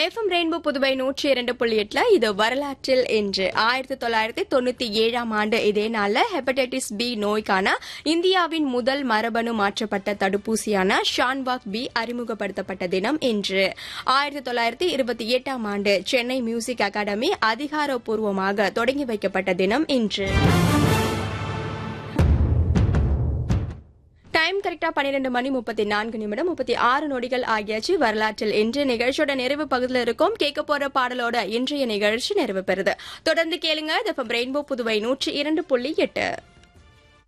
FM rainbow Puduvai 102.8 இது வரலாற்றில் இன்று 1997ஆம் ஆண்டு இதே நாள்ல ஹெப்படைட்டிஸ் பி நோய்க்கான இந்தியாவின் முதல் மரபணு மாற்றப்பட்ட தடுப்பூசியான ஷான்வாக் பி அறிமுகப்படுத்தப்பட்ட தினம் இன்று 1928ஆம் ஆண்டு சென்னை மியூசிக் அகாடமி அதிகாரப்பூர்வமாக தொடங்கி வைக்கப்பட்ட தினம் இன்று. டைம் கரெக்டா 12 மணி 34 நிமிடம் 36 நொடிகள் ஆகியாச்சு. வரலாற்றில் இன்று நிகழ்ச்சியோட நிறைவு பகுதியில் இருக்கும். கேட்க போற பாடலோட இன்றைய நிகழ்ச்சி நிறைவு பெறுது. தொடர்ந்து கேளுங்க. ரெயின்போ புதுவை 102.8.